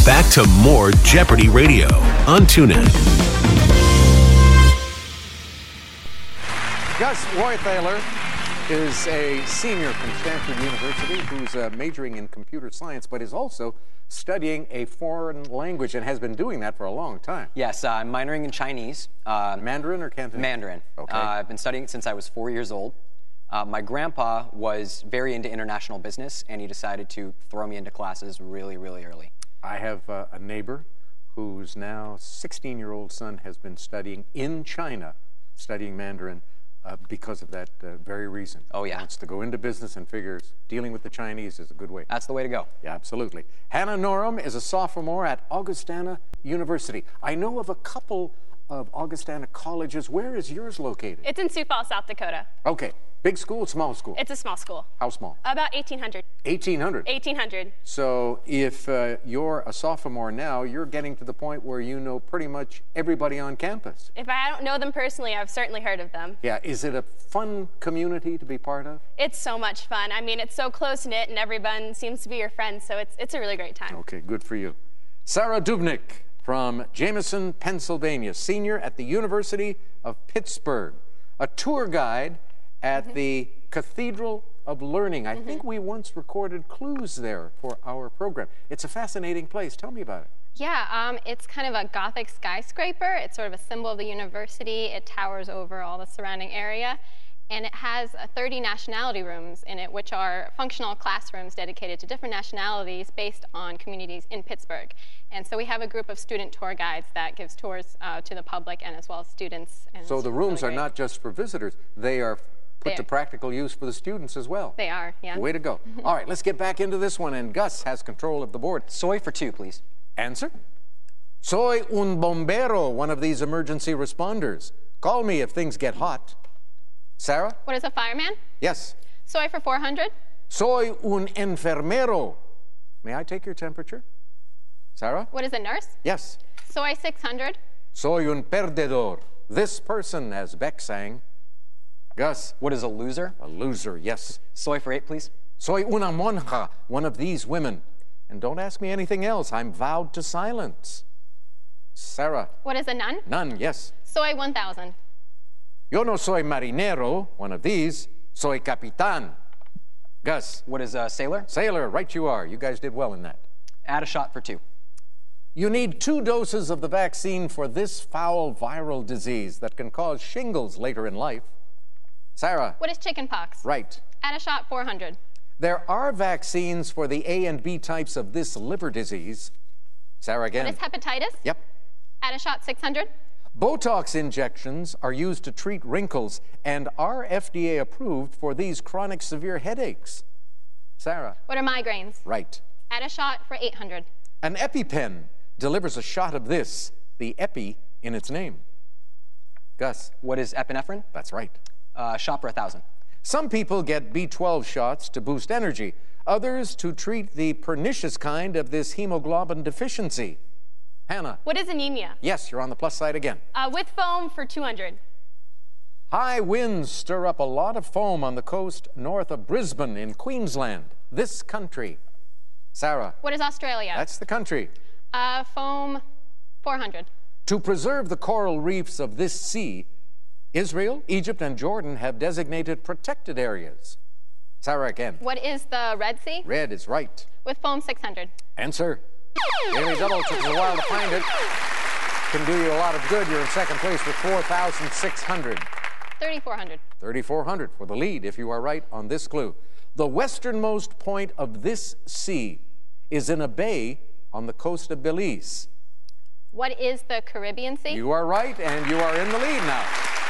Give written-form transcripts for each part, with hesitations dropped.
Back to more Jeopardy Radio on TuneIn. Gus Roythaler is a senior from Stanford University who's majoring in computer science, but is also studying a foreign language and has been doing that for a long time. Yes, I'm minoring in Chinese. Mandarin or Cantonese? Mandarin. Okay. I've been studying it since I was 4 years old. My grandpa was very into international business, and he decided to throw me into classes really, really early. I have a neighbor whose now 16-year-old son has been studying in China, studying Mandarin, because of that very reason. Oh, yeah. He wants to go into business and figures dealing with the Chinese is a good way. That's the way to go. Yeah, absolutely. Hannah Norum is a sophomore at Augustana University. I know of a couple of Augustana colleges. Where is yours located? It's in Sioux Falls, South Dakota. Okay. Big school, small school? It's a small school. How small? About 1,800. 1,800? 1,800. So if you're a sophomore now, you're getting to the point where you know pretty much everybody on campus. If I don't know them personally, I've certainly heard of them. Yeah, is it a fun community to be part of? It's so much fun. I mean, it's so close-knit and everyone seems to be your friend, so it's a really great time. Okay, good for you. Sarah Dubnik from Jameson, Pennsylvania, senior at the University of Pittsburgh, a tour guide at the Cathedral of Learning. I think we once recorded clues there for our program. It's a fascinating place. Tell me about it. Yeah, it's kind of a Gothic skyscraper. It's sort of a symbol of the university. It towers over all the surrounding area. And it has 30 nationality rooms in it, which are functional classrooms dedicated to different nationalities based on communities in Pittsburgh. And so we have a group of student tour guides that gives tours to the public and as well as students. And so the rooms really are not just for visitors. They are put to practical use for the students as well. They are, yeah. Way to go. All right, let's get back into this one, and Gus has control of the board. Soy for 2, please. Answer. Soy un bombero, one of these emergency responders. Call me if things get hot. Sarah? What is a fireman? Yes. Soy for 400. Soy un enfermero. May I take your temperature? Sarah? What is a nurse? Yes. Soy 600. Soy un perdedor. This person, as Beck sang. Gus? What is a loser? A loser, yes. Soy for 8, please. Soy una monja, one of these women. And don't ask me anything else. I'm vowed to silence. Sarah? What is a nun? Nun, yes. Soy 1,000. Yo no soy marinero, one of these. Soy capitán. Gus? What is a sailor? Sailor, right you are. You guys did well in that. Add a shot for 2. You need 2 doses of the vaccine for this foul viral disease that can cause shingles later in life. Sarah? What is chicken pox? Right. Add a shot 400. There are vaccines for the A and B types of this liver disease. Sarah again. What is hepatitis? Yep. Add a shot 600. Botox injections are used to treat wrinkles and are FDA approved for these chronic severe headaches. Sarah? What are migraines? Right. Add a shot for 800. An EpiPen delivers a shot of this, the epi in its name. Gus? What is epinephrine? That's right. Shot for 1,000. Some people get B12 shots to boost energy, others to treat the pernicious kind of this hemoglobin deficiency. Hannah? What is anemia? Yes, you're on the plus side again. With foam for 200. High winds stir up a lot of foam on the coast north of Brisbane in Queensland, this country. Sarah? What is Australia? That's the country. Foam 400. To preserve the coral reefs of this sea, Israel, Egypt, and Jordan have designated protected areas. Sarah again. What is the Red Sea? Red is right. With foam 600. Answer. Daily double took us a while to find it. Can do you a lot of good. You're in second place with 4,600. 3,400. 3,400 for the lead if you are right on this clue. The westernmost point of this sea is in a bay on the coast of Belize. What is the Caribbean Sea? You are right, and you are in the lead now.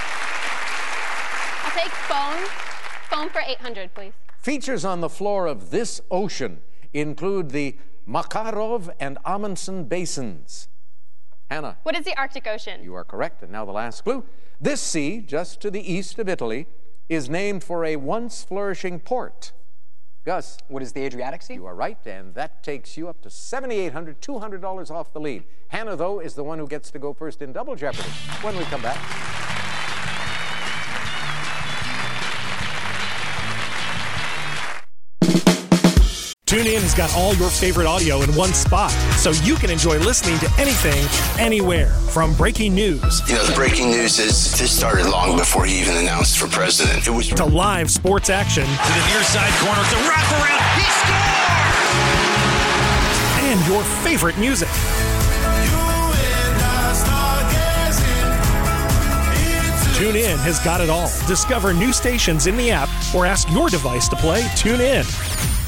I'll take foam. Foam for 800, please. Features on the floor of this ocean include the Makarov and Amundsen basins. Hannah? What is the Arctic Ocean? You are correct, and now the last clue. This sea, just to the east of Italy, is named for a once flourishing port. Gus? What is the Adriatic Sea? You are right, and that takes you up to $7,800, $200 off the lead. Hannah, though, is the one who gets to go first in Double Jeopardy when we come back. TuneIn has got all your favorite audio in one spot, so you can enjoy listening to anything, anywhere. From breaking news. You know, the breaking news is this started long before he even announced for president. It was to live sports action. To the near side corner, it's a wraparound. He scores! And your favorite music. TuneIn has got it all. Discover new stations in the app or ask your device to play TuneIn.